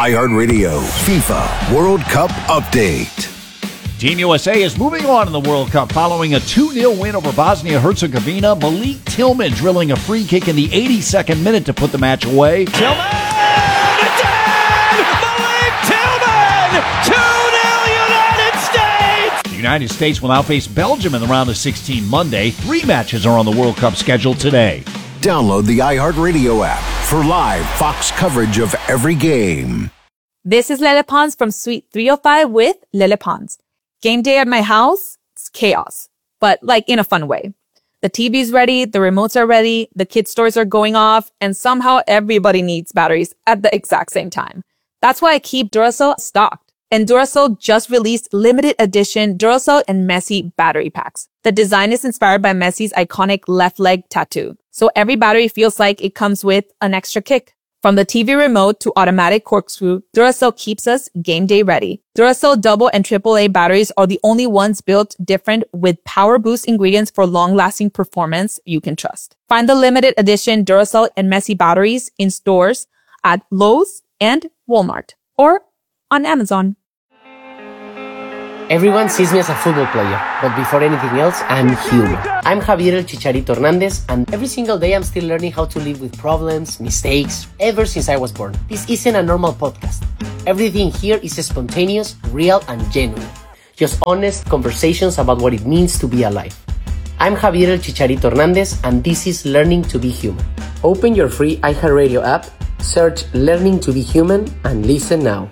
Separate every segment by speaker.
Speaker 1: iHeartRadio FIFA World Cup Update.
Speaker 2: Team USA is moving on in the World Cup following a 2-0 win over Bosnia-Herzegovina. Malik Tillman drilling a free kick in the 82nd minute to put the match away.
Speaker 3: Tillman! It's in! Malik Tillman! 2-0 United States!
Speaker 2: The United States will now face Belgium in the round of 16 Monday. 3 matches are on the World Cup schedule today.
Speaker 1: Download the iHeartRadio app for live Fox coverage of every game.
Speaker 4: This is Lele Pons from Suite 305 with Lele Pons. Game day at my house, it's chaos, but like in a fun way. The TV's ready, the remotes are ready, the kids' toys are going off, and somehow everybody needs batteries at the exact same time. That's why I keep Duracell stocked. And Duracell just released limited edition Duracell and Messi battery packs. The design is inspired by Messi's iconic left leg tattoo. So every battery feels like it comes with an extra kick. From the TV remote to automatic corkscrew, Duracell keeps us game day ready. Duracell double and AAA batteries are the only ones built different with power boost ingredients for long-lasting performance you can trust. Find the limited edition Duracell and Messi batteries in stores at Lowe's and Walmart or on Amazon.
Speaker 5: Everyone sees me as a football player, but before anything else, I'm human. I'm Javier El Chicharito Hernandez, and every single day I'm still learning how to live with problems, mistakes, ever since I was born. This isn't a normal podcast. Everything here is spontaneous, real, and genuine. Just honest conversations about what it means to be alive. I'm Javier El Chicharito Hernandez, and this is Learning to be Human. Open your free iHeartRadio app, search Learning to be Human, and listen now.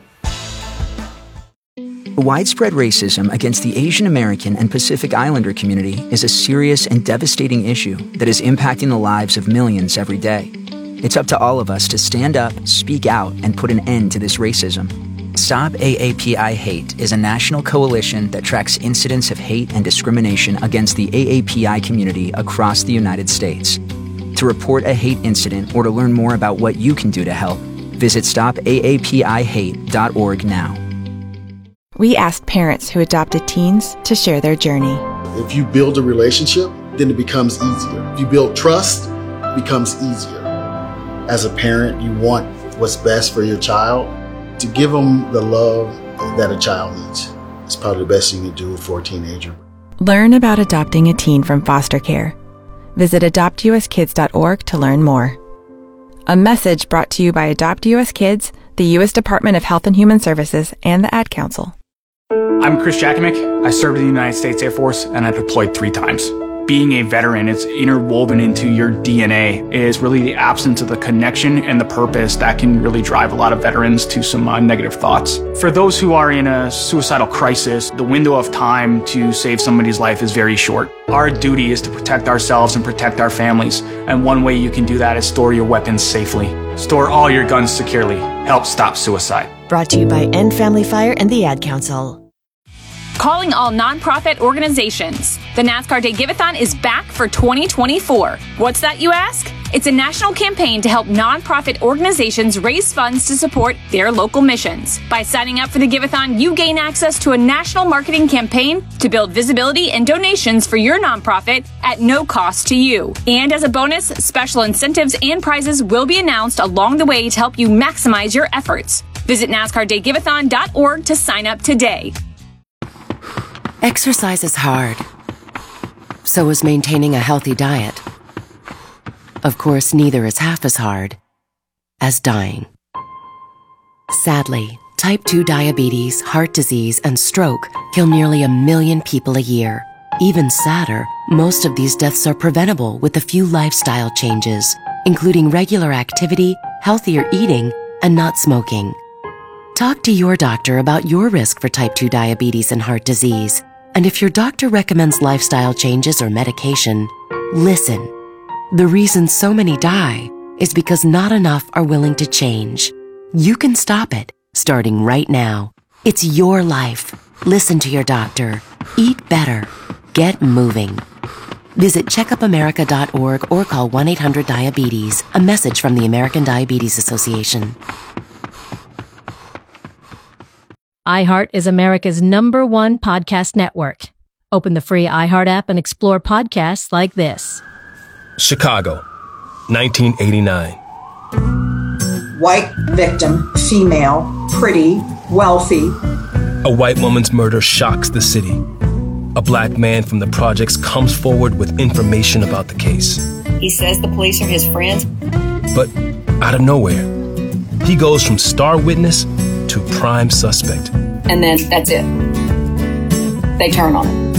Speaker 6: Widespread racism against the Asian American and Pacific Islander community is a serious and devastating issue that is impacting the lives of millions every day. It's up to all of us to stand up, speak out, and put an end to this racism. Stop AAPI Hate is a national coalition that tracks incidents of hate and discrimination against the AAPI community across the United States. To report a hate incident or to learn more about what you can do to help, visit stopaapihate.org now.
Speaker 7: We asked parents who adopted teens to share their journey.
Speaker 8: If you build a relationship, then it becomes easier. If you build trust, it becomes easier. As a parent, you want what's best for your child. To give them the love that a child needs is probably the best thing you can do for a teenager.
Speaker 7: Learn about adopting a teen from foster care. Visit adoptuskids.org to learn more. A message brought to you by Adopt US Kids, the U.S. Department of Health and Human Services, and the Ad Council.
Speaker 9: I'm Chris Jakimick. I served in the United States Air Force, and I deployed 3 times. Being a veteran, it's interwoven into your DNA. It is really the absence of the connection and the purpose that can really drive a lot of veterans to some negative thoughts. For those who are in a suicidal crisis, the window of time to save somebody's life is very short. Our duty is to protect ourselves and protect our families, and one way you can do that is store your weapons safely. Store all your guns securely. Help stop suicide.
Speaker 10: Brought to you by End Family Fire and the Ad Council.
Speaker 11: Calling all nonprofit organizations. The NASCAR Day Giveathon is back for 2024. What's that, you ask? It's a national campaign to help nonprofit organizations raise funds to support their local missions. By signing up for the Giveathon, you gain access to a national marketing campaign to build visibility and donations for your nonprofit at no cost to you. And as a bonus, special incentives and prizes will be announced along the way to help you maximize your efforts. Visit NASCARDayGiveathon.org to sign up today.
Speaker 10: Exercise is hard. So is maintaining a healthy diet. Of course, neither is half as hard as dying. Sadly, type 2 diabetes, heart disease, and stroke kill nearly 1 million people a year. Even sadder, most of these deaths are preventable with a few lifestyle changes, including regular activity, healthier eating, and not smoking. Talk to your doctor about your risk for type 2 diabetes and heart disease. And if your doctor recommends lifestyle changes or medication, listen. The reason so many die is because not enough are willing to change. You can stop it, starting right now. It's your life. Listen to your doctor. Eat better. Get moving. Visit checkupamerica.org or call 1-800-DIABETES. A message from the American Diabetes Association.
Speaker 12: iHeart is America's #1 podcast network. Open the free iHeart app and explore podcasts like this.
Speaker 13: Chicago, 1989. white victim, female, pretty, wealthy.
Speaker 14: A white woman's murder shocks the city. A black man from the projects comes forward with information about the case.
Speaker 15: He says the police are his friends.
Speaker 14: But out of nowhere, he goes from star witness to prime suspect.
Speaker 15: And then that's it. They turn on him.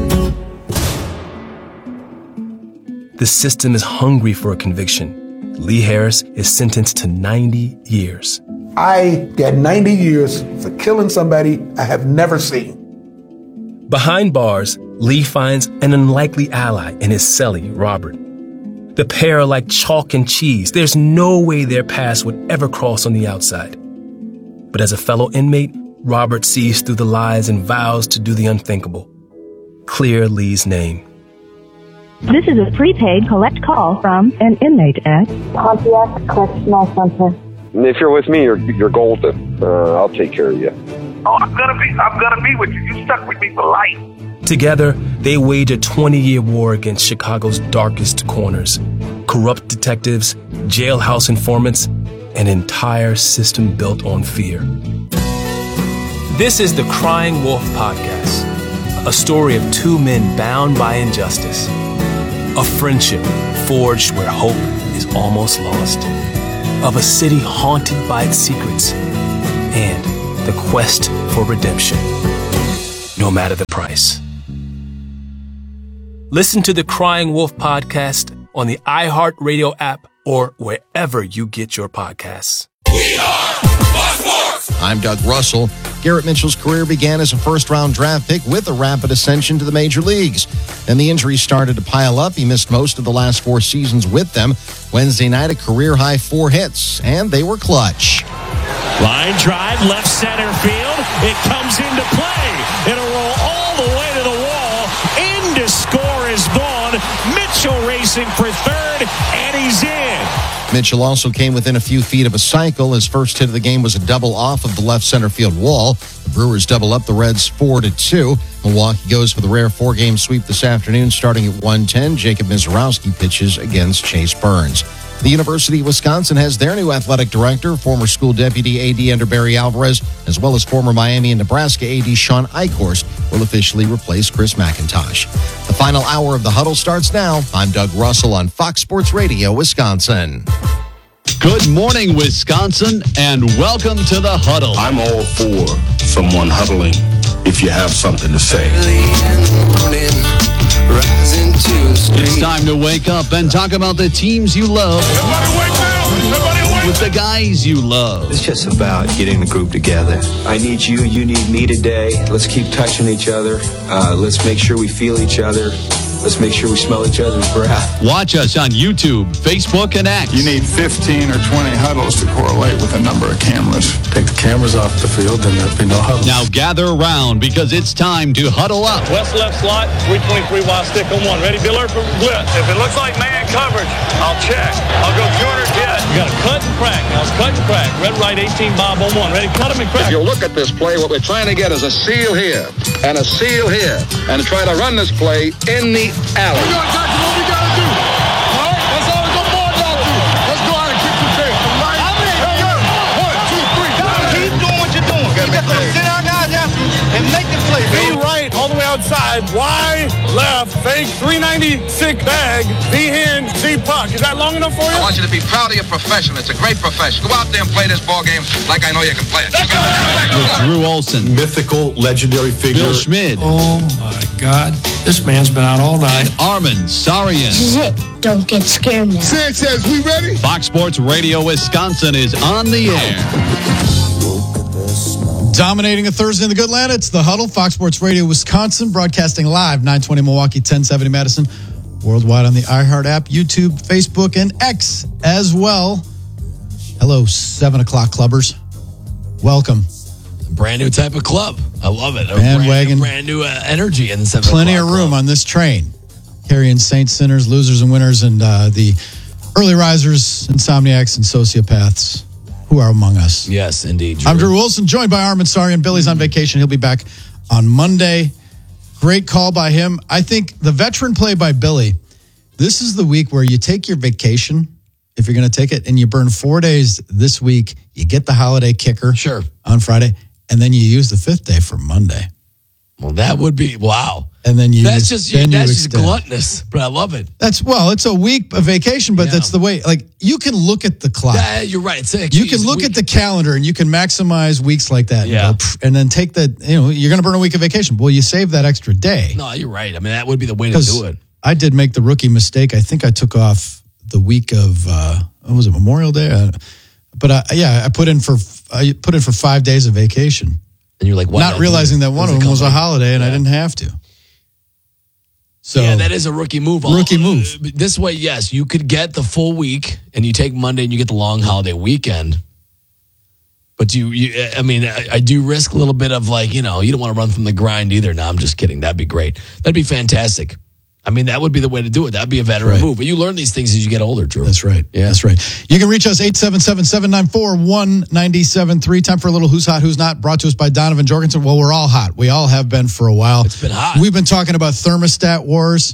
Speaker 14: The system is hungry for a conviction. Lee Harris is sentenced to 90 years.
Speaker 16: I got 90 years for killing somebody I have never seen.
Speaker 14: Behind bars, Lee finds an unlikely ally in his cellie, Robert. The pair are like chalk and cheese. There's no way their paths would ever cross on the outside. But as a fellow inmate, Robert sees through the lies and vows to do the unthinkable. Clear Lee's name.
Speaker 17: This is a prepaid collect call from an inmate at Pontiac Correctional Center.
Speaker 18: If you're with me, you're golden. I'll take care of you.
Speaker 19: Oh, I'm gonna be with you. You stuck with me for life.
Speaker 14: Together, they wage a 20-year war against Chicago's darkest corners. Corrupt detectives, jailhouse informants, an entire system built on fear. This is the Crying Wolf Podcast, a story of two men bound by injustice. A friendship forged where hope is almost lost. Of a city haunted by its secrets. And the quest for redemption, no matter the price. Listen to the Crying Wolf Podcast on the iHeartRadio app or wherever you get your podcasts.
Speaker 20: We are Fox Sports! I'm Doug Russell. Garrett Mitchell's career began as a first-round draft pick with a rapid ascension to the major leagues. Then the injuries started to pile up. He missed most of the last 4 seasons with them. Wednesday night, a career-high 4 hits, and they were clutch.
Speaker 3: Line drive, left center field. It comes into play. It'll roll all the way to the wall. In to score is Vaughn. Mitchell racing for third, and he's in.
Speaker 20: Mitchell also came within a few feet of a cycle. His first hit of the game was a double off of the left center field wall. The Brewers double up the Reds 4-2. Milwaukee goes for the rare 4-game sweep this afternoon starting at 1:10. Jacob Mizorowski pitches against Chase Burns. The University of Wisconsin has their new athletic director, former school deputy AD under Barry Alvarez, as well as former Miami and Nebraska AD Sean Eichhorst will officially replace Chris McIntosh. The final hour of The Huddle starts now. I'm Doug Russell on Fox Sports Radio, Wisconsin.
Speaker 21: Good morning, Wisconsin, and welcome to The Huddle.
Speaker 22: I'm all for someone huddling if you have something to say.
Speaker 21: It's time to wake up and talk about the teams you love.
Speaker 22: Everybody wake up! Everybody wake up!
Speaker 21: With the guys you love.
Speaker 23: It's just about getting the group together. I need you, you need me today. Let's keep touching each other. Let's make sure we feel each other. Let's make sure we smell each other's breath.
Speaker 21: Watch us on YouTube, Facebook, and X.
Speaker 22: You need 15 or 20 huddles to correlate with the number of cameras. Take the cameras off the field, then there'll be no huddles.
Speaker 21: Now gather around because it's time to huddle up.
Speaker 3: West left slot, 323 wide stick on 1. Ready, Biller for blitz. If it looks like man coverage, I'll check. I'll go 200 jet. You got to cut and crack. Now it's cut and crack. Red, right, 18 Bob on 1. Ready, cut him and crack.
Speaker 22: If you look at this play, what we're trying to get is a seal here and a seal here and try to run this play in the alley.
Speaker 24: We got exactly what we got to do. All right? That's all the board got to do. Let's go out and kick the tape. Right? How many? 1, 2, 3. Keep doing what you're doing. You got to sit our guys after and make the play.
Speaker 19: Be right, all the way outside. Y, left, fake, 396 bag, V hand, Z puck. Is that long enough for you?
Speaker 25: I want you to be proud of your profession. It's a great profession. Go out there and play this ball game like I know you can play it.
Speaker 21: With Drew Olson.
Speaker 22: Mythical, legendary figure.
Speaker 21: Bill Schmid.
Speaker 26: Oh, my God. This man's been out all night.
Speaker 21: Armin Sarian.
Speaker 27: This is it. Don't get scared now.
Speaker 22: Sanchez, we ready?
Speaker 21: Fox Sports Radio Wisconsin is on the air.
Speaker 28: Dominating a Thursday in the Good Land, it's The Huddle, Fox Sports Radio Wisconsin, broadcasting live, 920 Milwaukee, 1070 Madison, worldwide on the iHeart app, YouTube, Facebook, and X as well. Hello, 7 o'clock clubbers. Welcome.
Speaker 29: Brand new type of club. I love it.
Speaker 28: Bandwagon.
Speaker 29: Brand new energy in the 7
Speaker 28: Plenty
Speaker 29: o'clock
Speaker 28: of room
Speaker 29: club.
Speaker 28: on this train. Carrying saints, sinners, losers, and winners, and the early risers, insomniacs, and sociopaths who are among us.
Speaker 29: Yes, indeed. Drew.
Speaker 28: I'm Drew Wilson, joined by Armin Sarian. Billy's on vacation. He'll be back on Monday. Great call by him. I think the veteran play by Billy, this is the week where you take your vacation if you're going to take it, and you burn 4 days this week, you get the holiday kicker on Friday, and then you use the 5th day for Monday.
Speaker 29: Well, that would be, wow.
Speaker 28: And then
Speaker 29: that's just gluttonous, but I love it.
Speaker 28: It's a week of vacation, but that's the way, like, you can look at the clock.
Speaker 29: Yeah, you're right.
Speaker 28: You can look at the calendar and you can maximize weeks like that.
Speaker 29: Yeah.
Speaker 28: And then take you're going to burn a week of vacation. Well, you save that extra day.
Speaker 29: No, you're right. I mean, that would be the way to do it.
Speaker 28: I did make the rookie mistake. I think I took off the week of, was it Memorial Day? But I put in for 5 days of vacation.
Speaker 29: And you're like,
Speaker 28: not realizing that one of them was a holiday and I didn't have to. So
Speaker 29: yeah, that is a rookie move. This way, yes, you could get the full week and you take Monday and you get the long holiday weekend. But I do risk a little bit of you don't want to run from the grind either. No, I'm just kidding. That'd be great. That'd be fantastic. I mean, that would be the way to do it. That'd be a veteran move. But you learn these things as you get older, Drew.
Speaker 28: That's right. Yeah. That's right. You can reach us 877-794-1973. Time for a little Who's Hot, Who's Not, brought to us by Donovan Jorgensen. Well, we're all hot. We all have been for a while.
Speaker 29: It's been hot.
Speaker 28: We've been talking about thermostat wars.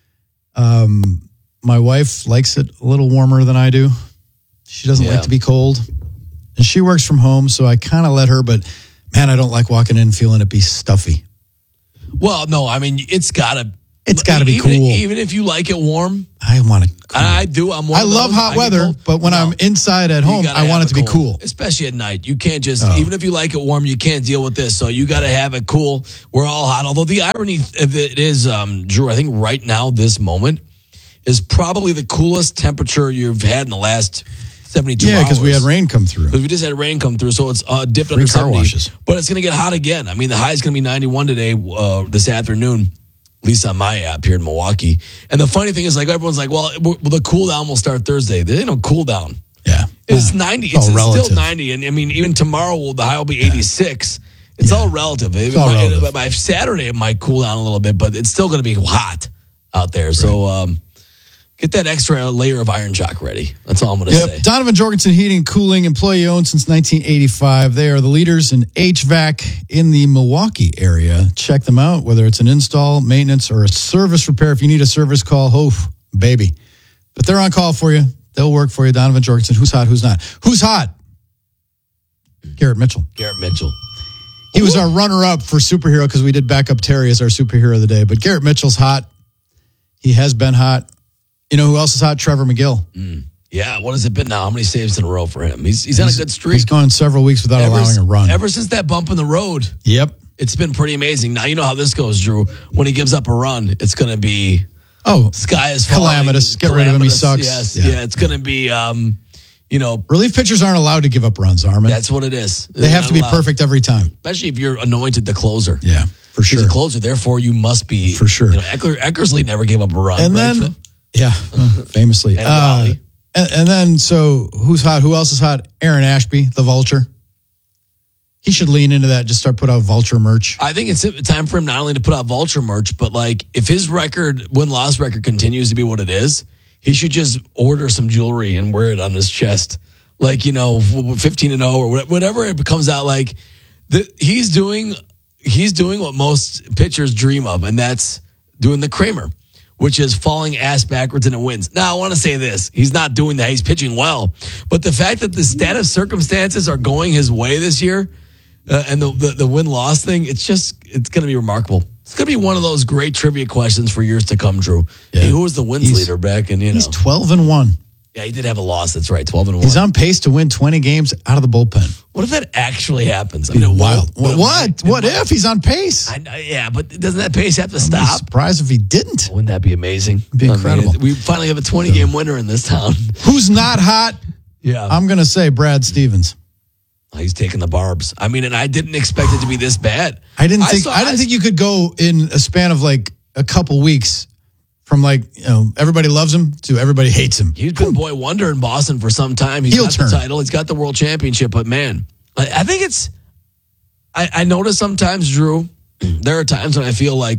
Speaker 28: My wife likes it a little warmer than I do. She doesn't like to be cold. And she works from home, so I kind of let her, but man, I don't like walking in feeling it be stuffy.
Speaker 29: Well, no, I mean, it's got to
Speaker 28: be cool.
Speaker 29: Even if you like it warm.
Speaker 28: I want it cool.
Speaker 29: I do. I
Speaker 28: love hot weather, but when I'm inside at home, I want it to be cool.
Speaker 29: Especially at night. You can't just, even if you like it warm, you can't deal with this. So you got to have it cool. We're all hot. Although the irony of it is, Drew, I think right now, this moment is probably the coolest temperature you've had in the last 72 hours.
Speaker 28: Yeah, because we had rain come through.
Speaker 29: We just had rain come through, so it's dipped under 70. Washes. But it's going to get hot again. I mean, the high is going to be 91 today, this afternoon. At least on my app here in Milwaukee. And the funny thing is, everyone's like, well, the cool down will start Thursday. There ain't no cool down.
Speaker 28: Yeah.
Speaker 29: It's 90. It's still 90. And I mean, even tomorrow, the high will be 86. It's all relative. By Saturday, it might cool down a little bit, but it's still going to be hot out there. Right. So get that extra layer of Iron Jock ready. That's all I'm going to say.
Speaker 28: Donovan Jorgensen Heating and Cooling, employee owned since 1985. They are the leaders in HVAC in the Milwaukee area. Check them out, whether it's an install, maintenance, or a service repair. If you need a service call, baby. But they're on call for you. They'll work for you. Donovan Jorgensen. Who's hot? Who's not? Who's hot? Garrett Mitchell. He was our runner-up for superhero because we did Backup Terry as our superhero of the day. But Garrett Mitchell's hot. He has been hot. You know who else is hot? Trevor McGill.
Speaker 29: Yeah, what has it been now? How many saves in a row for him? He's on a good streak.
Speaker 28: He's gone several weeks without allowing a run.
Speaker 29: Ever since that bump in the road.
Speaker 28: Yep.
Speaker 29: It's been pretty amazing. Now, you know how this goes, Drew. When he gives up a run, it's going to be sky is falling.
Speaker 28: Calamitous. Get rid of him. He sucks.
Speaker 29: Yes. Yeah, it's going to be,
Speaker 28: relief pitchers aren't allowed to give up runs, Armin.
Speaker 29: That's what it is.
Speaker 28: They have to be perfect every time.
Speaker 29: Especially if you're anointed the closer.
Speaker 28: Yeah, for sure.
Speaker 29: He's a closer, therefore you must be.
Speaker 28: For sure.
Speaker 29: Eckersley never gave up a run.
Speaker 28: And then... Yeah, famously. And then, so who's hot? Who else is hot? Aaron Ashby, the Vulture. He should lean into that, just start put out Vulture merch.
Speaker 29: I think it's time for him not only to put out Vulture merch, but if his win-loss record continues to be what it is, he should just order some jewelry and wear it on his chest. 15-0 or whatever it comes out like. He's doing what most pitchers dream of, and that's doing the Kramer, which is falling ass backwards and it wins. Now, I want to say this. He's not doing that. He's pitching well. But the fact that the status circumstances are going his way this year and the win-loss thing, it's going to be remarkable. It's going to be one of those great trivia questions for years to come, Drew. Yeah. Hey, who was the wins leader back in,
Speaker 28: He's 12-1.
Speaker 29: Yeah, he did have a loss. That's right, 12-1.
Speaker 28: He's on pace to win 20 games out of the bullpen.
Speaker 29: What if that actually happens?
Speaker 28: Wild. What if he's on pace?
Speaker 29: Yeah, but doesn't that pace have to stop?
Speaker 28: I'd be surprised if he didn't.
Speaker 29: Wouldn't that be amazing?
Speaker 28: It'd be incredible.
Speaker 29: We finally have a 20-game winner in this town.
Speaker 28: Who's not hot?
Speaker 29: Yeah.
Speaker 28: I'm going to say Brad Stevens.
Speaker 29: He's taking the barbs. I mean, and I didn't expect it to be this bad.
Speaker 28: I didn't think you could go in a span of a couple weeks from everybody loves him to everybody hates him.
Speaker 29: He's been boy wonder in Boston for some time. He's got the title. He's got the world championship. But man, I think it's. I notice sometimes, Drew. There are times when I feel like,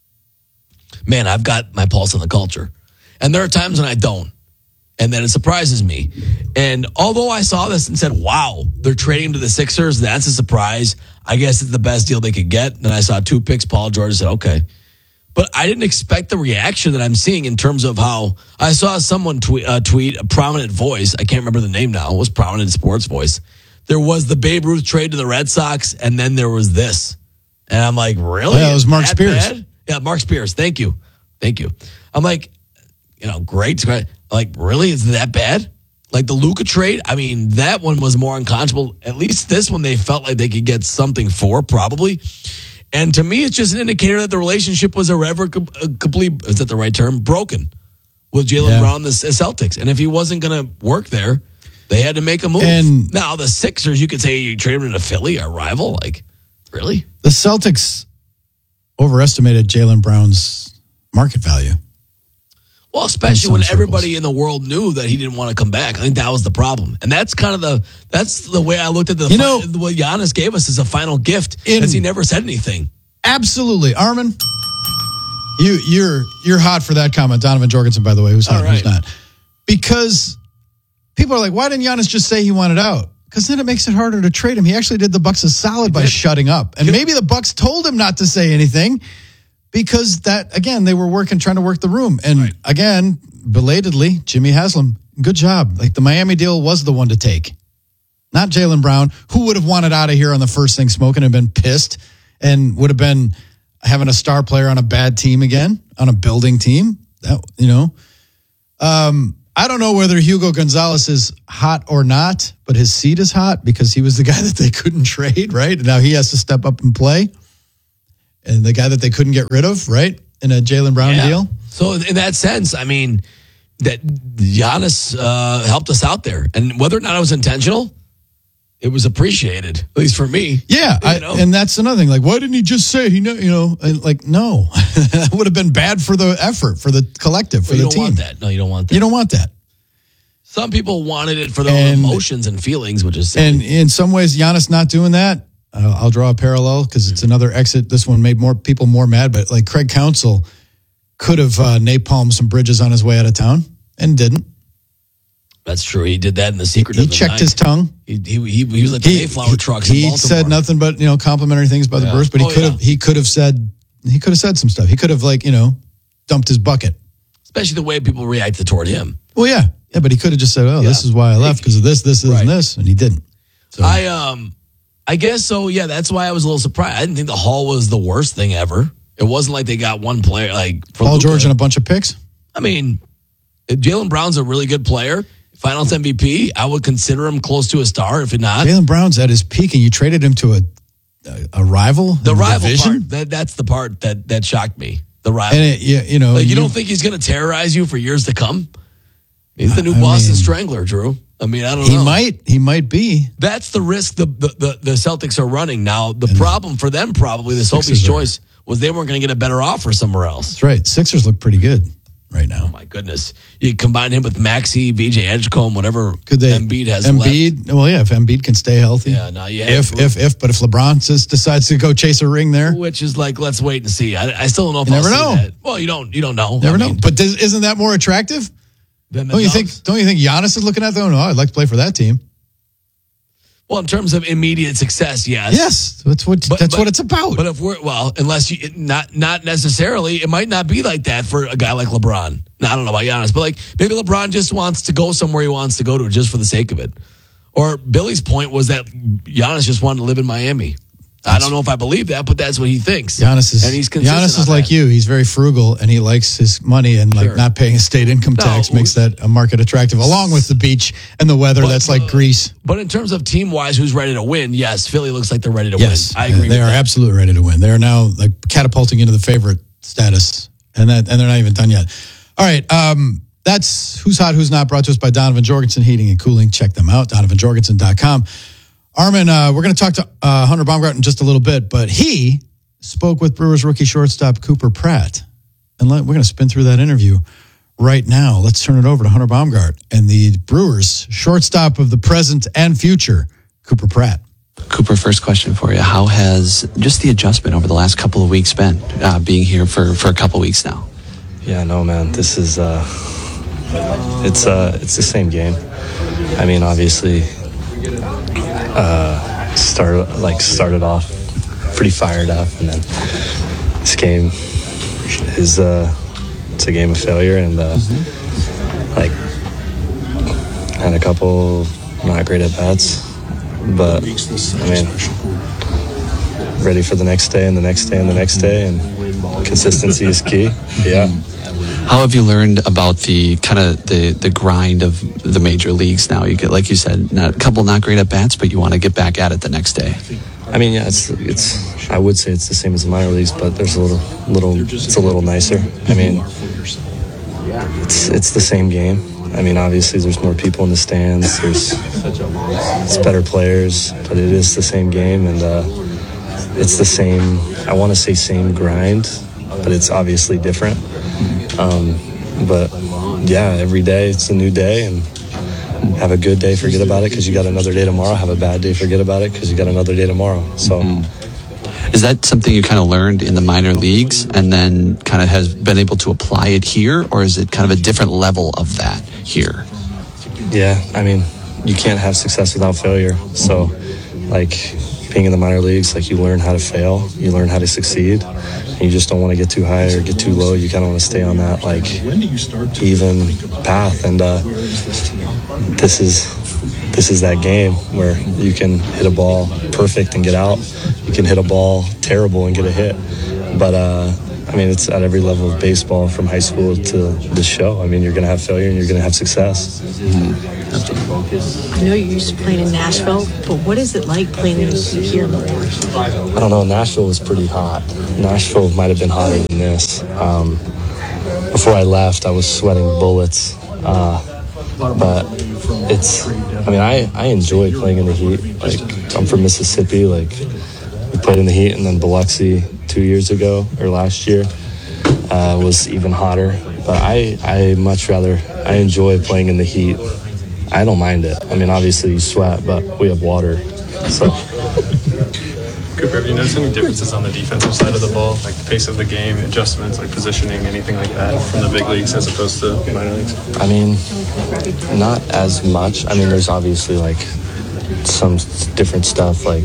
Speaker 29: man, I've got my pulse on the culture, and there are times when I don't, and then it surprises me. And although I saw this and said, "Wow, they're trading him to the Sixers," that's a surprise. I guess it's the best deal they could get. Then I saw 2 picks. Paul George said, "Okay." But I didn't expect the reaction that I'm seeing in terms of how I saw someone tweet a prominent voice. I can't remember the name now. It was prominent sports voice. There was the Babe Ruth trade to the Red Sox, and then there was this. And I'm like, really?
Speaker 28: Yeah, it was Mark Spears.
Speaker 29: Bad? Yeah, Mark Spears. Thank you. I'm like, great. Like, really? Is it that bad? Like the Luka trade? I mean, that one was more unconscionable. At least this one they felt like they could get something for, probably. And to me, it's just an indicator that the relationship was irrevocably, is that the right term? Broken with Jaylen Brown, the Celtics. And if he wasn't going to work there, they had to make a move. And now the Sixers, you could say you trade him to Philly, our rival. Like, really?
Speaker 28: The Celtics overestimated Jaylen Brown's market value.
Speaker 29: Well, especially when everybody in the world knew that he didn't want to come back. I think that was the problem. And that's kind of that's the way I looked at what Giannis gave us as a final gift, as he never said anything.
Speaker 28: Absolutely. Armin, you're hot for that comment. Donovan Jorgensen, by the way, who's hot and who's not. Because people are like, why didn't Giannis just say he wanted out? Because then it makes it harder to trade him. He actually did the Bucks a solid by shutting up. And maybe the Bucks told him not to say anything. Because they were trying to work the room. And again, belatedly, Jimmy Haslam, good job. Like the Miami deal was the one to take. Not Jaylen Brown, who would have wanted out of here on the first thing smoking and been pissed and would have been having a star player on a bad team again, on a building team. I don't know whether Hugo Gonzalez is hot or not, but his seat is hot because he was the guy that they couldn't trade, right? And now he has to step up and play. And the guy that they couldn't get rid of, right? In a Jaylen Brown deal.
Speaker 29: So in that sense, I mean, that Giannis helped us out there. And whether or not it was intentional, it was appreciated, at least for me.
Speaker 28: Yeah, and that's another thing. Like, why didn't he just say, no. That would have been bad for the effort, for the collective, for the team.
Speaker 29: You don't want that. No, you don't want that.
Speaker 28: You don't want that.
Speaker 29: Some people wanted it for their own emotions and feelings, which is silly.
Speaker 28: And in some ways, Giannis not doing that, I'll draw a parallel because it's another exit. This one made more people more mad, but like Craig Counsell could have napalmed some bridges on his way out of town and didn't.
Speaker 29: That's true. He did that in the secret.
Speaker 28: He checked his tongue.
Speaker 29: He was at the Mayflower trucks.
Speaker 28: He said nothing but complimentary things about the Brewers, but he could have said some stuff. He could have dumped his bucket.
Speaker 29: Especially the way people reacted toward him.
Speaker 28: Well, yeah, but he could have just said, this is why I left because of this, and this, and he didn't. So
Speaker 29: I guess so. Yeah, that's why I was a little surprised. I didn't think the haul was the worst thing ever. It wasn't like they got one player for
Speaker 28: Paul George and a bunch of picks.
Speaker 29: I mean, Jaylen Brown's a really good player. Finals MVP. I would consider him close to a star. If not,
Speaker 28: Jaylen Brown's at his peak, and you traded him to a rival.
Speaker 29: The rival
Speaker 28: division?
Speaker 29: part. That's the part that shocked me. The rival.
Speaker 28: And
Speaker 29: you don't think he's going to terrorize you for years to come? He's the new Boston Strangler, Drew. I mean, I don't know.
Speaker 28: He might be.
Speaker 29: That's the risk the Celtics are running now. The problem for them, probably, the Sophie's choice, was they weren't going to get a better offer somewhere else.
Speaker 28: That's right. Sixers look pretty good right now.
Speaker 29: Oh, my goodness. You combine him with Maxey, VJ Edgecombe, whatever Embiid has left.
Speaker 28: Well, yeah, if Embiid can stay healthy.
Speaker 29: Yeah, no, yeah.
Speaker 28: But if LeBron decides to go chase a ring there.
Speaker 29: Which is like, let's wait and see. I still don't know if
Speaker 28: you
Speaker 29: I'll
Speaker 28: never
Speaker 29: see
Speaker 28: know.
Speaker 29: that. Well, you don't know.
Speaker 28: Never know. But isn't that more attractive? Don't you think Giannis is looking at that? No, I'd like to play for that team.
Speaker 29: Well, in terms of immediate success, yes.
Speaker 28: Yes, that's what it's about.
Speaker 29: But if unless you not necessarily, it might not be like that for a guy like LeBron. Now, I don't know about Giannis, but maybe LeBron just wants to go somewhere he wants to go to just for the sake of it. Or Billy's point was that Giannis just wanted to live in Miami. I don't know if I believe that, but that's what he thinks.
Speaker 28: Giannis is like you. He's very frugal, and he likes his money, and not paying a state income tax makes that a market attractive, along with the beach and the weather that's like Greece.
Speaker 29: But in terms of team-wise, who's ready to win, yes, Philly looks like they're ready to win. I agree with that.
Speaker 28: They are absolutely ready to win. They are now catapulting into the favorite status, and they're not even done yet. All right, that's Who's Hot, Who's Not, brought to us by Donovan Jorgensen Heating and Cooling. Check them out, donovanjorgensen.com. Armin, we're going to talk to Hunter Baumgart in just a little bit, but he spoke with Brewers rookie shortstop Cooper Pratt. And we're going to spin through that interview right now. Let's turn it over to Hunter Baumgart and the Brewers shortstop of the present and future, Cooper Pratt.
Speaker 1: Cooper, first question for you. How has just the adjustment over the last couple of weeks been, being here for a couple of weeks now?
Speaker 2: Yeah, no, man. This is it's the same game. I mean, obviously, started off pretty fired up, and then this game it's a game of failure, and like had a couple not great at bats, but I mean, ready for the next day and the next day and the next day, and consistency is key. Yeah.
Speaker 1: How have you learned about the kind of the grind of the major leagues now? You get, like you said, a couple not great at bats, but you want to get back at it the next day.
Speaker 2: I mean, yeah, it's. I would say it's the same as the minor leagues, but there's it's a little nicer. I mean, it's the same game. I mean, obviously, there's more people in the stands. It's better players, but it is the same game, and it's the same. I want to say same grind, but it's obviously different. But yeah, every day it's a new day, and have a good day, forget about it because you got another day tomorrow. Have a bad day, forget about it because you got another day tomorrow. So
Speaker 1: is that something you kind of learned in the minor leagues and then kind of has been able to apply it here, or is it kind of a different level of that here?
Speaker 2: Yeah, I mean, you can't have success without failure. So like being in the minor leagues, like you learn how to fail, you learn how to succeed, and you just don't want to get too high or get too low. You kind of want to stay on that like even path, and this is that game where you can hit a ball perfect and get out, you can hit a ball terrible and get a hit, but I mean, it's at every level of baseball from high school to the show. I mean, you're going to have failure and you're going to have success.
Speaker 4: I know you're used to playing in Nashville, but what is it like playing here in the North?
Speaker 2: I don't know. Nashville was pretty hot. Nashville might have been hotter than this. Before I left, I was sweating bullets. But it's, I mean, I enjoy playing in the heat. Like, I'm from Mississippi. Like, we played in the heat, and then Biloxi 2 years ago, or last year, was even hotter. But I much rather, I enjoy playing in the heat. I don't mind it. I mean, obviously you sweat, but we have water. So.
Speaker 5: Cooper, have you noticed any differences on the defensive side of the ball, like the pace of the game, adjustments, like positioning, anything like that from the big leagues as opposed to minor leagues?
Speaker 2: I mean, not as much. I mean, there's obviously like some different stuff, like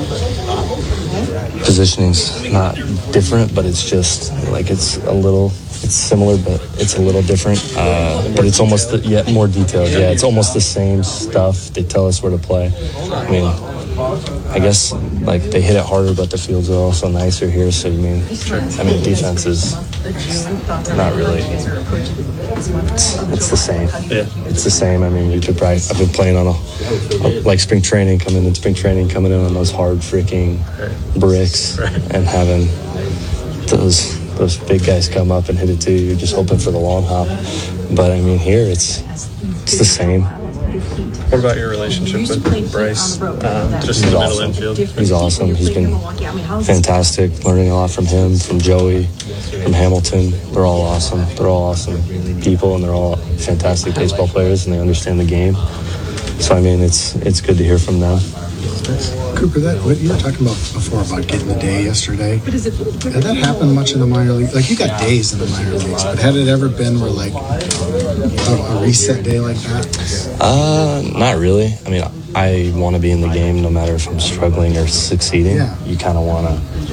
Speaker 2: positioning's not different, but it's just like it's similar, but it's a little different. But it's almost yet more detailed. Yeah, it's almost the same stuff. They tell us where to play. I mean, I guess like they hit it harder, but the fields are also nicer here. So you mean, I mean, defense is not really. It's the same. Yeah, it's the same. I mean, you could probably. I've been playing on like spring training, coming in on those hard freaking bricks and having those big guys come up and hit it to you. You're just hoping for the long hop. But I mean, here it's the same.
Speaker 5: What about your relationship with Bryce? Just in the middle infield.
Speaker 2: He's awesome. He's been fantastic. Learning a lot from him, from Joey, from Hamilton. They're all awesome. They're all awesome people, and they're all fantastic baseball players, and they understand the game. So I mean, it's good to hear from them.
Speaker 6: Cooper, what you were talking about before about getting the day yesterday, had that happened much in the minor league? Like, you got days in the minor leagues, but had it ever been where like a reset day like that?
Speaker 2: Not really. I mean, I want to be in the game no matter if I'm struggling or succeeding. Yeah. You kind of want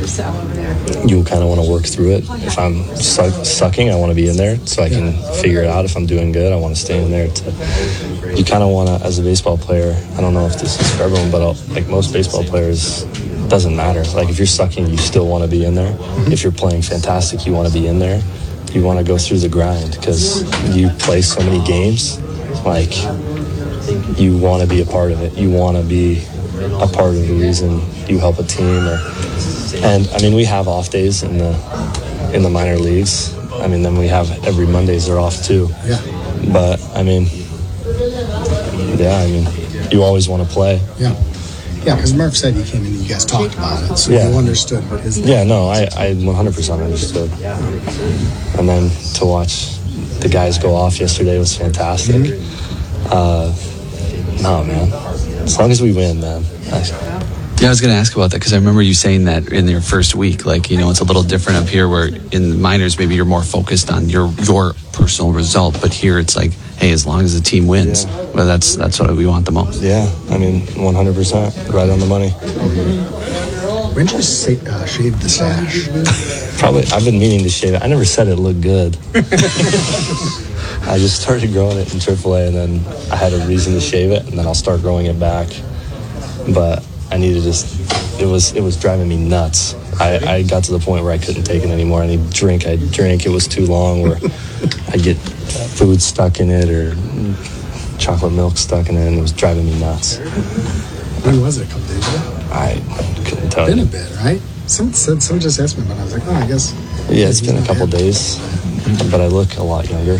Speaker 2: to work through it. If I'm sucking, I want to be in there so I can figure it out. If I'm doing good, I want to stay in there. You kind of want to, as a baseball player, I don't know if this is for everyone, but like most baseball players, it doesn't matter. Like if you're sucking, you still want to be in there. Mm-hmm. If you're playing fantastic, you want to be in there. You want to go through the grind because you play so many games. Like, you want to be a part of it. You want to be a part of the reason you help a team. And I mean, we have off days in the minor leagues. I mean, then we have every Mondays are off too.
Speaker 6: Yeah.
Speaker 2: But I mean, you always want to play.
Speaker 6: Yeah. Yeah, because Murph said you came in and you guys talked about it, so you understood what his.
Speaker 2: Yeah, no, I 100% understood. And then to watch the guys go off yesterday was fantastic. Mm-hmm. No, man. As long as we win, man.
Speaker 1: Yeah, I was going to ask about that because I remember you saying that in your first week. Like, you know, it's a little different up here where in the minors, maybe you're more focused on your personal result. But here it's like, hey, as long as the team wins, well, that's what we want the most.
Speaker 2: Yeah, I mean, 100%. Right on the money.
Speaker 6: When did you shave the stash?
Speaker 2: Probably, I've been meaning to shave it. I never said it looked good. I just started growing it in AAA, and then I had a reason to shave it, and then I'll start growing it back. But I needed it was driving me nuts. I got to the point where I couldn't take it anymore. I'd drink. It was too long, where I'd get food stuck in it or chocolate milk stuck in it, and it was driving me nuts.
Speaker 6: When was it? A couple days ago?
Speaker 2: I couldn't tell you.
Speaker 6: Been a bit, right? Someone just asked me about it. I was like, oh, I guess.
Speaker 2: Yeah, it's been a couple days, but I look a lot younger.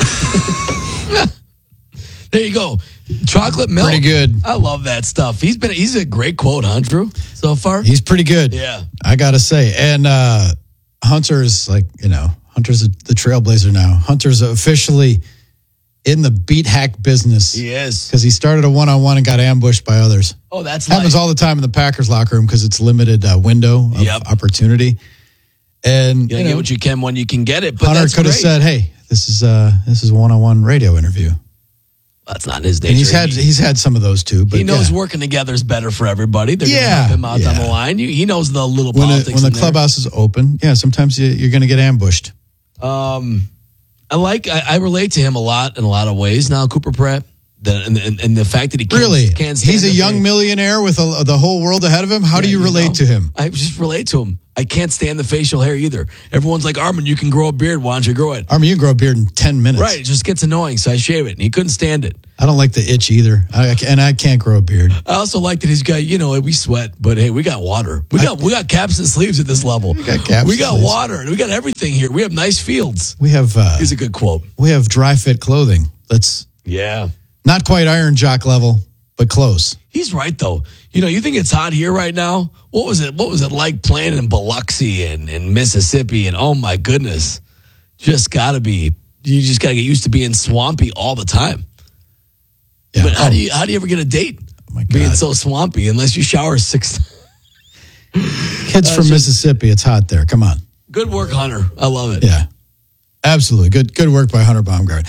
Speaker 29: There you go. Chocolate milk.
Speaker 28: Pretty good.
Speaker 29: I love that stuff. He's a great quote, huh, Drew, so far?
Speaker 28: He's pretty good.
Speaker 29: Yeah.
Speaker 28: I got to say. And Hunter's Hunter's the trailblazer now. Hunter's officially in the beat hack business.
Speaker 29: He is.
Speaker 28: Because he started a one-on-one and got ambushed by others.
Speaker 29: Oh, that's
Speaker 28: happens all the time in the Packers locker room because it's limited window of opportunity. And
Speaker 29: you get what you can when you can get it. But
Speaker 28: Hunter could have said, "Hey, this is a one-on-one radio interview."
Speaker 29: That's not his nature.
Speaker 28: And he's had some of those too. But
Speaker 29: he knows working together is better for everybody. They're going to help him out down the line. He knows the little politics.
Speaker 28: When the clubhouse is open, sometimes you're going to get ambushed.
Speaker 29: I relate to him a lot in a lot of ways now, Cooper Pratt. And the fact that he can't stand
Speaker 28: he's a young millionaire with the whole world ahead of him. How do you relate to him?
Speaker 29: I just relate to him. I can't stand the facial hair either. Everyone's like, Armin, you can grow a beard. Why don't you grow it?
Speaker 28: Armin, you can grow a beard in 10 minutes.
Speaker 29: Right. It just gets annoying. So I shave it. And he couldn't stand it.
Speaker 28: I don't like the itch either. I can't grow a beard.
Speaker 29: I also like that he's got, we sweat, but hey, we got water. We got caps and sleeves at this level. We got water. We got everything here. We have nice fields.
Speaker 28: We have,
Speaker 29: here's a good quote.
Speaker 28: We have dry fit clothing.
Speaker 29: Yeah.
Speaker 28: Not quite Iron Jock level, but close.
Speaker 29: He's right, though. You think it's hot here right now? What was it like playing in Biloxi and Mississippi? And oh, my goodness. You just got to get used to being swampy all the time. Yeah. But how do you ever get a date being so swampy unless you shower 6
Speaker 28: Kids from Mississippi, it's hot there. Come on.
Speaker 29: Good work, Hunter. I love it.
Speaker 28: Yeah, absolutely. Good work by Hunter Baumgart.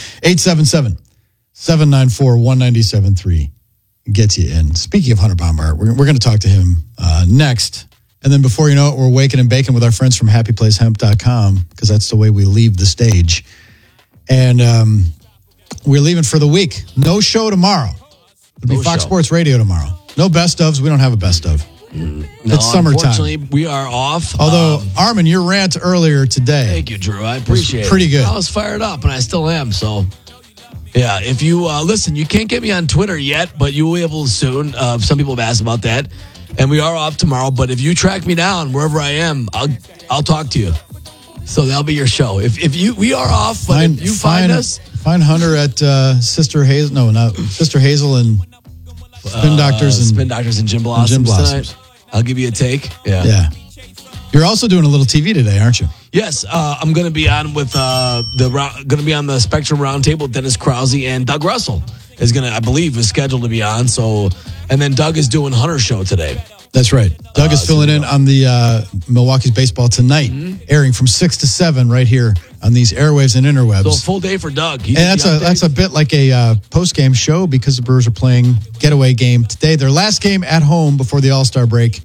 Speaker 28: 877-794-1973 gets you in. Speaking of Hunter Baumgart, we're going to talk to him next. And then before you know it, we're waking and baking with our friends from happyplacehemp.com because that's the way we leave the stage. And we're leaving for the week. No show tomorrow. It'll be Fox Sports Radio tomorrow. No best ofs. We don't have a best of. It's summertime.
Speaker 29: Unfortunately, we are off.
Speaker 28: Although, Armin, your rant earlier today.
Speaker 29: Thank you, Drew. I appreciate it.
Speaker 28: Pretty good.
Speaker 29: I was fired up, and I still am. So, yeah, if you listen, you can't get me on Twitter yet, but you will be able to soon. Some people have asked about that. And we are off tomorrow, but if you track me down wherever I am, I'll talk to you. So that'll be your show. We are off, but if you find us,
Speaker 28: find Hunter at Sister Hazel. No, not Sister Hazel and Spin Doctors
Speaker 29: and Gin Blossoms tonight. I'll give you a take.
Speaker 28: Yeah. You're also doing a little TV today, aren't you?
Speaker 29: Yes, I'm going to be on with on the Spectrum Roundtable with Dennis Krause, and Doug Russell is scheduled to be on. So, and then Doug is doing Hunter's show today.
Speaker 28: That's right. Doug is filling in on the Milwaukee's Baseball Tonight, airing from 6 to 7 right here on these airwaves and interwebs.
Speaker 29: So a full day for Doug.
Speaker 28: And that's a bit like a post-game show because the Brewers are playing getaway game today. Their last game at home before the All-Star break.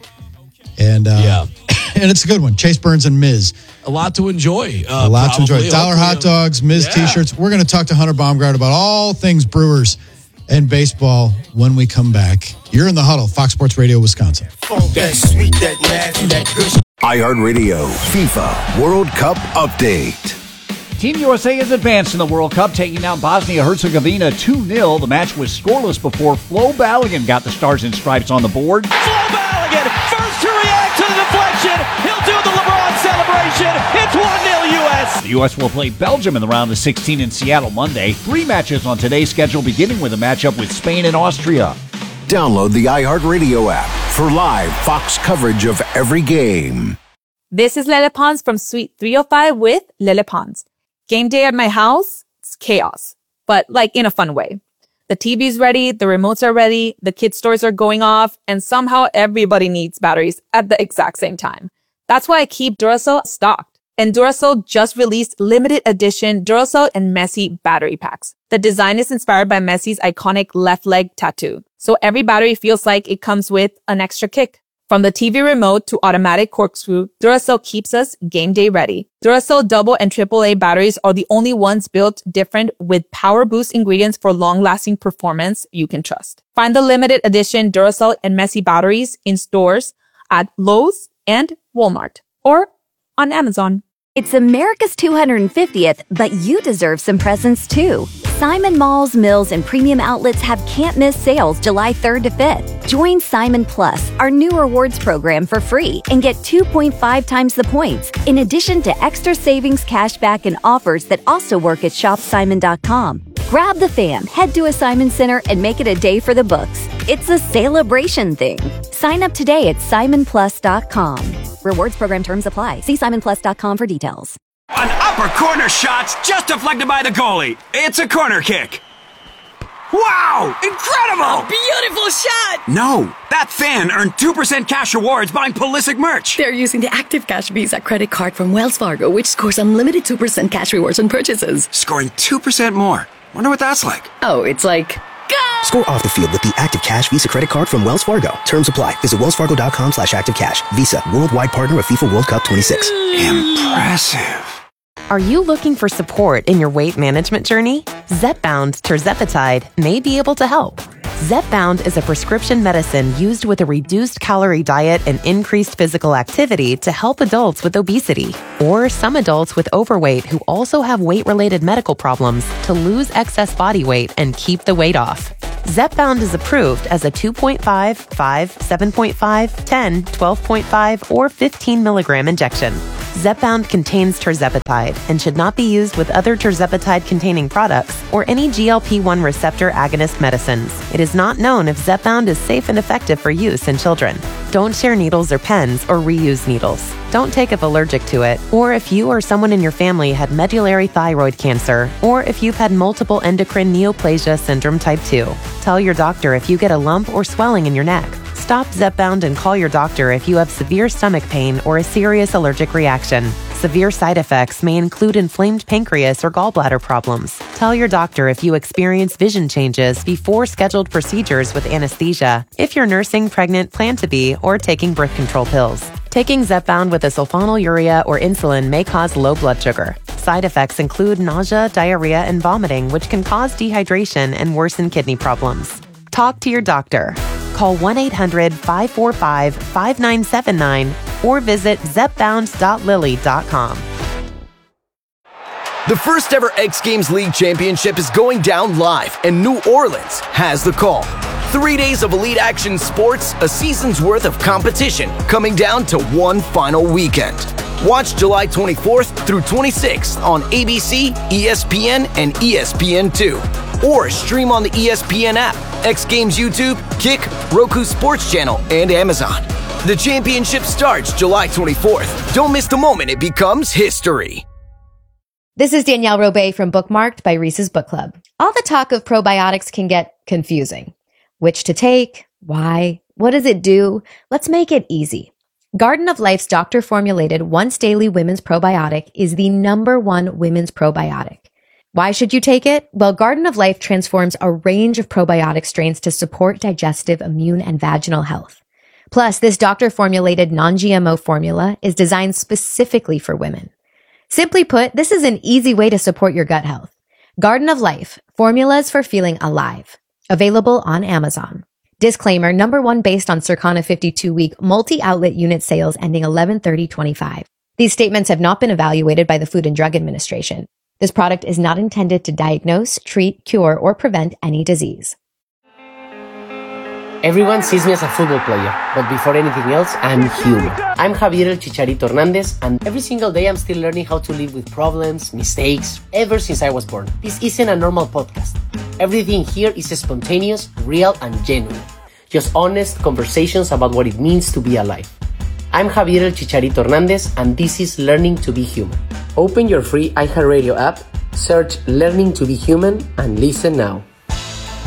Speaker 28: And and it's a good one. Chase Burns and Miz.
Speaker 29: A lot to enjoy.
Speaker 28: Dollar hot dogs, Miz T-shirts. We're going to talk to Hunter Baumgart about all things Brewers and baseball when we come back. You're in the huddle, Fox Sports Radio, Wisconsin.
Speaker 7: That sweet, that nasty, that good. iHeartRadio FIFA World Cup Update.
Speaker 8: Team USA has advanced in the World Cup, taking down Bosnia-Herzegovina 2-0. The match was scoreless before Flo Balogun got the Stars and Stripes on the board.
Speaker 9: Flo Balogun, first to react to the deflection. He'll do the LeBron celebration. It's 1-0 U.S.
Speaker 8: The U.S. will play Belgium in the round of 16 in Seattle Monday. 3 matches on today's schedule, beginning with a matchup with Spain and Austria.
Speaker 7: Download the iHeartRadio app for live Fox coverage of every game.
Speaker 10: This is Lele Pons from Suite 305 with Lele Pons. Game day at my house, it's chaos, but in a fun way. The TV's ready, the remotes are ready, the kids' toys are going off, and somehow everybody needs batteries at the exact same time. That's why I keep Duracell stocked. And Duracell just released limited edition Duracell and Messi battery packs. The design is inspired by Messi's iconic left leg tattoo. So every battery feels like it comes with an extra kick. From the TV remote to automatic corkscrew, Duracell keeps us game day ready. Duracell double and AAA batteries are the only ones built different with power boost ingredients for long-lasting performance you can trust. Find the limited edition Duracell and Messi batteries in stores at Lowe's and Walmart or on Amazon.
Speaker 11: It's America's 250th, but you deserve some presents too. Simon Malls, Mills, and premium outlets have can't-miss sales July 3rd to 5th. Join Simon Plus, our new rewards program, for free and get 2.5 times the points, in addition to extra savings, cashback, and offers that also work at shopsimon.com. Grab the fam, head to a Simon Center, and make it a day for the books. It's a celebration thing. Sign up today at simonplus.com. Rewards program terms apply. See simonplus.com for details.
Speaker 12: An upper corner shot's just deflected by the goalie. It's a corner kick. Wow! Incredible!
Speaker 13: A beautiful shot!
Speaker 12: No, that fan earned 2% cash rewards buying Pulisic merch.
Speaker 13: They're using the Active Cash Visa credit card from Wells Fargo, which scores unlimited 2% cash rewards on purchases.
Speaker 12: Scoring 2% more. Wonder what that's like.
Speaker 13: Oh, it's like...
Speaker 14: Score off the field with the Active Cash Visa credit card from Wells Fargo. Terms apply. Visit wellsfargo.com/activecash. Visa, worldwide partner of FIFA World Cup 26.
Speaker 12: Impressive.
Speaker 15: Are you looking for support in your weight management journey? Zepbound tirzepatide may be able to help. Zepbound is a prescription medicine used with a reduced calorie diet and increased physical activity to help adults with obesity or some adults with overweight who also have weight-related medical problems to lose excess body weight and keep the weight off. Zepbound is approved as a 2.5, 5, 7.5, 10, 12.5, or 15 milligram injection. Zepbound contains tirzepatide and should not be used with other tirzepatide-containing products or any GLP-1 receptor agonist medicines. It is not known if Zepbound is safe and effective for use in children. Don't share needles or pens or reuse needles. Don't take if allergic to it, or if you or someone in your family had medullary thyroid cancer, or if you've had multiple endocrine neoplasia syndrome type 2. Tell your doctor if you get a lump or swelling in your neck. Stop Zepbound and call your doctor if you have severe stomach pain or a serious allergic reaction. Severe side effects may include inflamed pancreas or gallbladder problems. Tell your doctor if you experience vision changes before scheduled procedures with anesthesia, if you're nursing, pregnant, plan to be, or taking birth control pills. Taking Zepbound with a sulfonylurea or insulin may cause low blood sugar. Side effects include nausea, diarrhea, and vomiting, which can cause dehydration and worsen kidney problems. Talk to your doctor. Call 1-800-545-5979 or visit zepbound.lily.com.
Speaker 7: The first ever X Games League Championship is going down live, and New Orleans has the call. 3 days of elite action sports, a season's worth of competition, coming down to one final weekend. Watch July 24th through 26th on ABC, ESPN, and ESPN2. Or stream on the ESPN app, X Games YouTube, Kick, Roku Sports Channel, and Amazon. The championship starts July 24th. Don't miss the moment it becomes history.
Speaker 16: This is Danielle Robay from Bookmarked by Reese's Book Club. All the talk of probiotics can get confusing. Which to take? Why? What does it do? Let's make it easy. Garden of Life's doctor-formulated once-daily women's probiotic is the #1 women's probiotic. Why should you take it? Well, Garden of Life transforms a range of probiotic strains to support digestive, immune, and vaginal health. Plus, this doctor-formulated non-GMO formula is designed specifically for women. Simply put, this is an easy way to support your gut health. Garden of Life, formulas for feeling alive. Available on Amazon. Disclaimer, #1 based on Circana 52-week multi-outlet unit sales ending 11/30/25. These statements have not been evaluated by the Food and Drug Administration. This product is not intended to diagnose, treat, cure, or prevent any disease.
Speaker 17: Everyone sees me as a football player, but before anything else, I'm human. I'm Javier El Chicharito Hernandez, and every single day I'm still learning how to live with problems, mistakes, ever since I was born. This isn't a normal podcast. Everything here is spontaneous, real, and genuine. Just honest conversations about what it means to be alive. I'm Javier El Chicharito Hernandez, and this is Learning to Be Human. Open your free iHeartRadio app, search Learning to Be Human, and listen now.